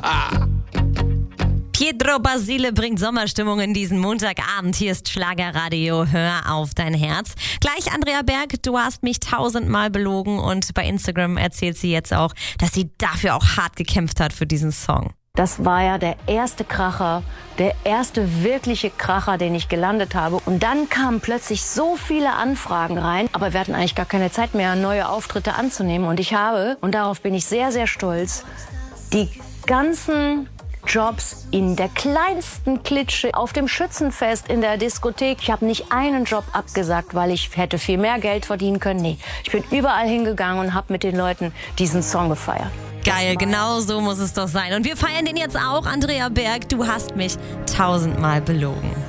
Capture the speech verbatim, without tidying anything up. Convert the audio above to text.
Pietro Basile bringt Sommerstimmung in diesen Montagabend. Hier ist Schlagerradio, hör auf dein Herz. Gleich Andrea Berg, du hast mich tausendmal belogen und bei Instagram erzählt sie jetzt auch, dass sie dafür auch hart gekämpft hat für diesen Song. Das war ja der erste Kracher, der erste wirkliche Kracher, den ich gelandet habe. Und dann kamen plötzlich so viele Anfragen rein, aber wir hatten eigentlich gar keine Zeit mehr, neue Auftritte anzunehmen. Und ich habe, und darauf bin ich sehr, sehr stolz, die ganzen Jobs in der kleinsten Klitsche, auf dem Schützenfest, in der Diskothek. Ich habe nicht einen Job abgesagt, weil ich hätte viel mehr Geld verdienen können. Nee, ich bin überall hingegangen und habe mit den Leuten diesen Song gefeiert. Geil, genau so muss es doch sein. Und wir feiern den jetzt auch, Andrea Berg. Du hast mich tausendmal belogen.